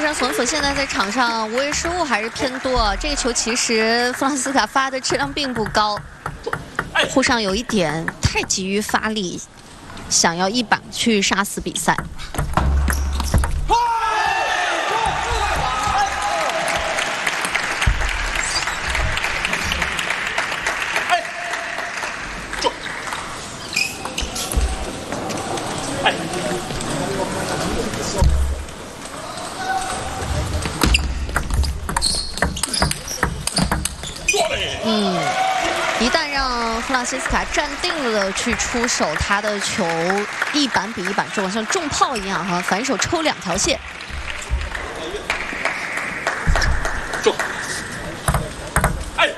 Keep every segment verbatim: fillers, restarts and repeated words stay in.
山隼辅现在在场上无谓失误还是偏多，这个球其实弗朗西斯卡发的质量并不高，沪上有一点太急于发力，想要一板去杀死比赛。 嗯，一旦让弗朗西斯卡站定了去出手，他的球一板比一板重，像重炮一样哈，反手抽两条线。 重，哎，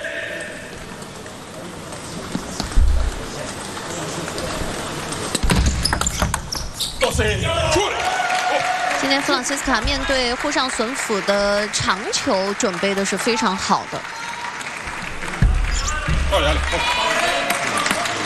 到谁？出来！ 今天弗朗西斯卡面对沪上隼辅的长球准备的是非常好的。 漂亮了。